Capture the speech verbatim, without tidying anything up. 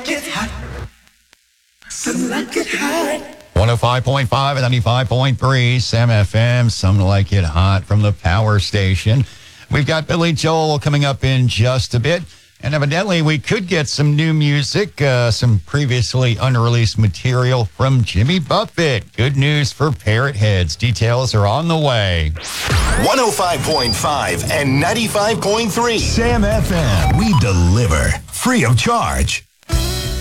like it hot. Some like it hot. one oh five point five and ninety-five point three, Sam F M, Some Like It Hot from the Power Station. We've got Billy Joel coming up in just a bit. And evidently, we could get some new music, uh, some previously unreleased material from Jimmy Buffett. Good news for Parrot Heads. Details are on the way. one oh five point five and ninety-five point three. Sam F M. We deliver free of charge.